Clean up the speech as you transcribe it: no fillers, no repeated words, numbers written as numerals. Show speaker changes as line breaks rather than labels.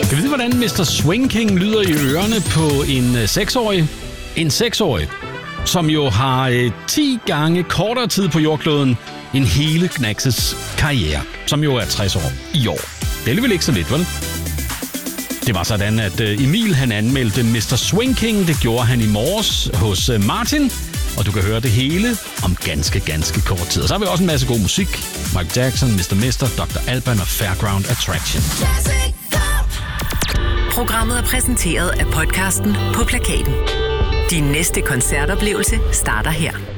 Kan vi vide, hvordan Mr. Swing King lyder i ørerne på en 6-årig? En 6-årig, som jo har 10 gange kortere tid på jordkloden end hele Knaxes karriere, som jo er 60 år i år. Det er alligevel ikke så lidt, vel? Det var sådan, at Emil han anmeldte Mr. Swing King. Det gjorde han i morges hos Martin. Og du kan høre det hele om ganske kort tid. Og så har vi også en masse god musik. Michael Jackson, Mr. Mister, Dr. Alban og Fairground Attraction.
Programmet er præsenteret af podcasten På Plakaten. Din næste koncertoplevelse starter her.